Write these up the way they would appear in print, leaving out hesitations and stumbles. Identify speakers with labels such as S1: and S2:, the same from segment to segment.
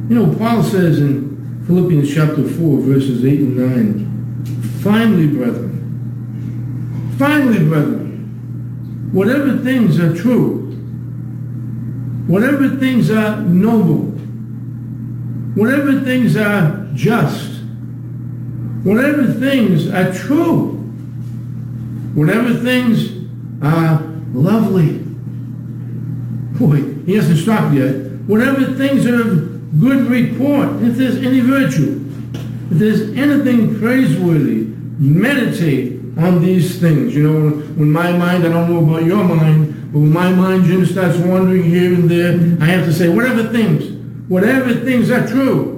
S1: You know, Paul says in Philippians chapter 4, verses 8 and 9, finally, brethren, whatever things are true, whatever things are noble, whatever things are just, whatever things are true, whatever things are lovely. Boy, he hasn't stopped yet. Whatever things are of good report, if there's any virtue, if there's anything praiseworthy, meditate on these things. You know, when my mind, I don't know about your mind, but when my mind, Jim, starts wandering here and there, I have to say, whatever things are true.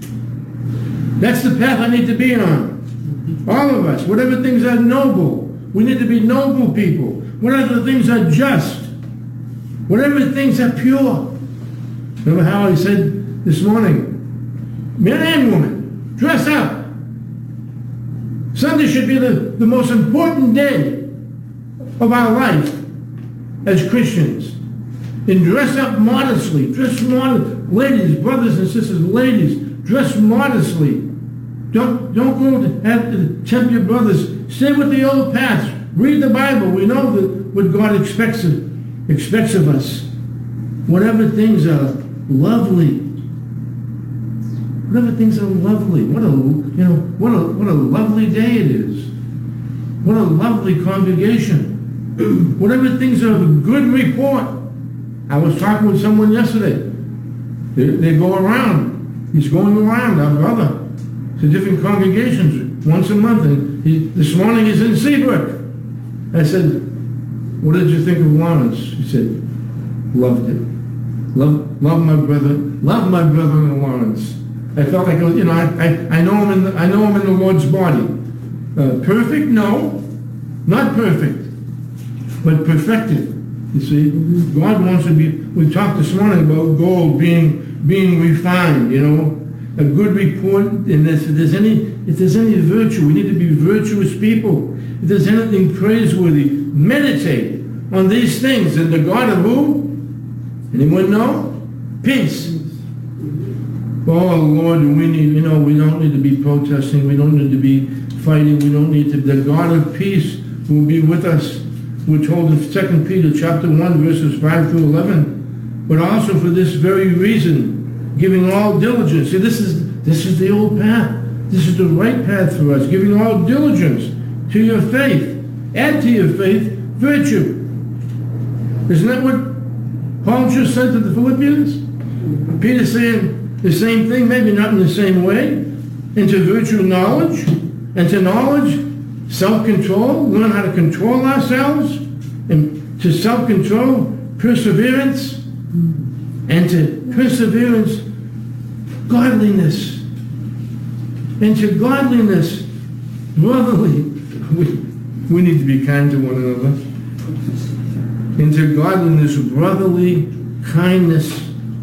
S1: That's the path I need to be on. All of us. Whatever things are noble. We need to be noble people. Whatever things are just. Whatever things are pure. Remember how I said this morning, men and women, dress up. Sunday should be the most important day of our life as Christians. And dress up modestly. Dress modestly. Ladies, brothers and sisters, ladies, dress modestly. Don't go to have to tempt your brothers. Stay with the old paths. Read the Bible. We know that what God expects of us. Whatever things are lovely. Whatever things are lovely. What a lovely day it is. What a lovely congregation. Whatever things are of good report. I was talking with someone yesterday. They go around. He's going around, our brother, to different congregations once a month. And this morning he's in Seabrook. I said, what did you think of Lawrence? He said, loved it. Love my brother. Love my brother in Lawrence. I felt like, I know him in the Lord's body. Perfect? No. Not perfect. But perfected. You see, God wants to be, we talked this morning about gold being refined, a good report. And if there's any virtue, we need to be virtuous people. If there's anything praiseworthy, meditate on these things. And the God of who? Anyone know? Peace. Oh Lord, we don't need to be protesting. We don't need to be fighting. We don't need to. The God of peace will be with us. We're told in 2 Peter chapter 1, verses 5 through 11. But also for this very reason, giving all diligence. See, this is the old path. This is the right path for us. Giving all diligence to your faith. Add to your faith virtue. Isn't that what Paul just said to the Philippians? Peter saying the same thing, maybe not in the same way. And to virtue, knowledge. And to knowledge, self-control, learn how to control ourselves, and to self-control, perseverance, and to perseverance, godliness, and to godliness, brotherly. We need to be kind to one another. And to godliness, brotherly kindness,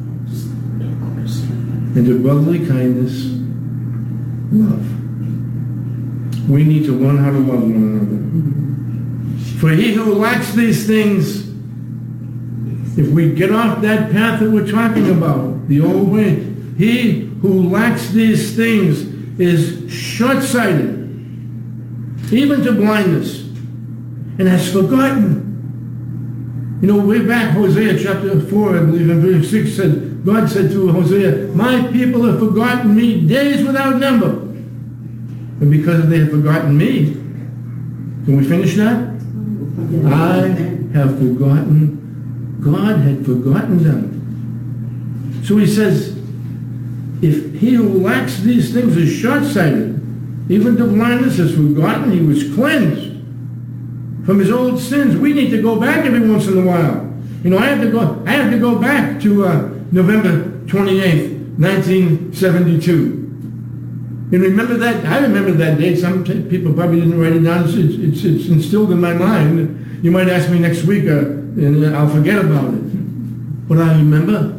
S1: and to brotherly kindness, love. We need to learn how to love one another. For he who lacks these things, if we get off that path that we're talking about, the old way, he who lacks these things is short-sighted, even to blindness, and has forgotten. Way back, Hosea chapter 4, I believe, in verse 6, God said to Hosea, my people have forgotten me days without number. And because they have forgotten me, can we finish that? I have forgotten. God had forgotten them. So he says, if he who lacks these things is short-sighted, even to blindness has forgotten, he was cleansed from his old sins. We need to go back every once in a while. I have to go back to November 28th, 1972. And remember that? I remember that date. Some people probably didn't write it down. It's instilled in my mind. You might ask me next week, and I'll forget about it. But I remember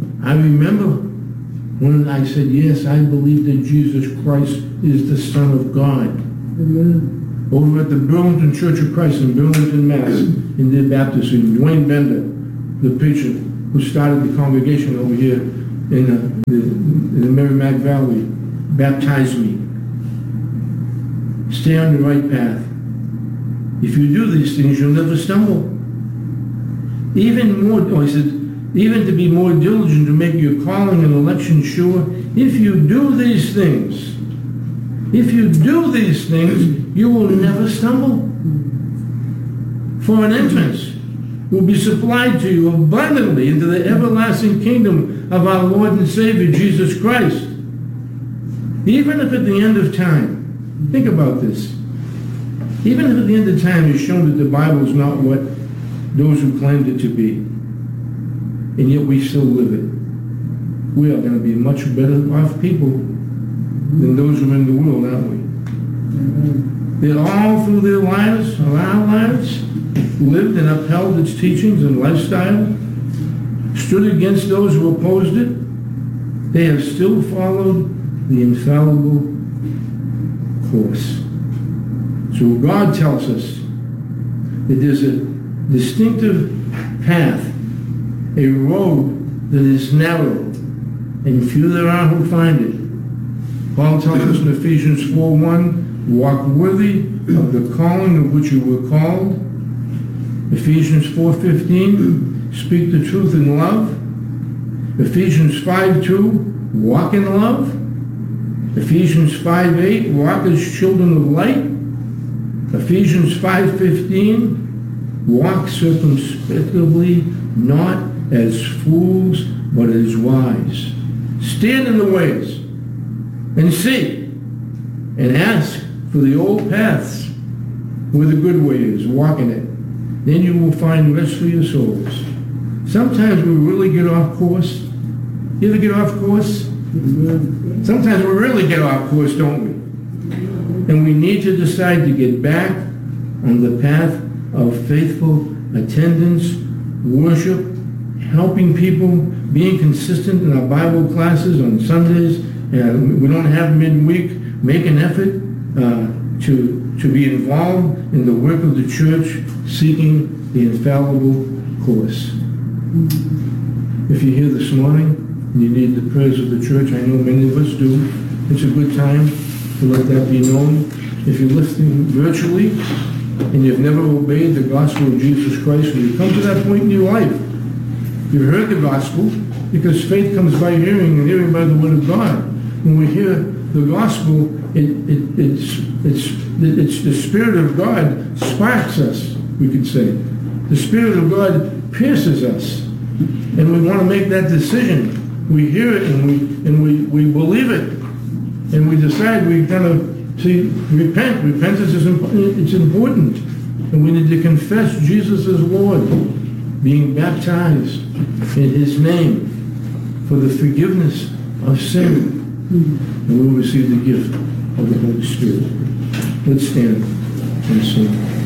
S1: when I said, yes, I believe that Jesus Christ is the Son of God. Amen. Over at the Burlington Church of Christ in Burlington, Mass, in the Baptist, and Dwayne Bender, the preacher who started the congregation over here, in the Merrimack Valley. Baptize me. Stay on the right path. If you do these things, you'll never stumble. Even more, he said, even to be more diligent to make your calling and election sure. If you do these things, you will never stumble. For an entrance will be supplied to you abundantly into the everlasting kingdom of our Lord and Savior, Jesus Christ. Even if at the end of time, think about this, even if at the end of time it's shown that the Bible is not what those who claimed it to be, and yet we still live it, we are going to be much better off people than those who are in the world, aren't we? That all through their lives, or our lives, lived and upheld its teachings and lifestyle, stood against those who opposed it. They have still followed the infallible course. So God tells us that there's a distinctive path, a road that is narrow, and few there are who find it. Paul tells us in Ephesians 4:1, walk worthy of the calling of which you were called. Ephesians 4:15, speak the truth in love. Ephesians 5:2, walk in love. Ephesians 5:8, walk as children of light. Ephesians 5:15, walk circumspectly, not as fools, but as wise. Stand in the ways and see and ask for the old paths where the good way is. Walk in it. Then you will find rest for your souls. Sometimes we really get off course. You ever get off course? Sometimes we really get off course, don't we? And we need to decide to get back on the path of faithful attendance, worship, helping people, being consistent in our Bible classes on Sundays. We don't have midweek. Make an effort to be involved in the work of the church, seeking the infallible course. If you're here this morning and you need the prayers of the church, I know many of us do, it's a good time to let that be known. If you're listening virtually and you've never obeyed the gospel of Jesus Christ, when you come to that point in your life, you've heard the gospel, because faith comes by hearing and hearing by the word of God. When we hear the gospel, it's the Spirit of God sparks us, we could say. The Spirit of God pierces us. And we want to make that decision. We hear it and we believe it. And we decide we're going to repent. Repentance is it's important. And we need to confess Jesus as Lord, being baptized in his name for the forgiveness of sin. And we'll receive the gift of the Holy Spirit. Let's stand and sing.